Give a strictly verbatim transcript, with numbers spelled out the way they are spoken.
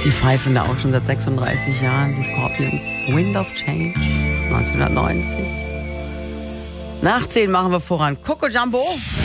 Die pfeifen da auch schon seit sechsunddreißig Jahren, die Scorpions. Wind of Change, neunzehnhundertneunzig. Nach zehn machen wir voran. Coco Jumbo.